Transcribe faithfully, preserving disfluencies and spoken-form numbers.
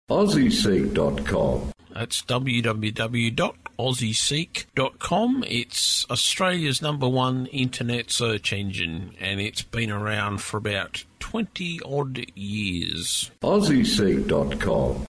Aussie Seek dot com. That's w w w dot aussie seek dot com. It's Australia's number one internet search engine, and it's been around for about twenty odd years. Aussie Seek dot com.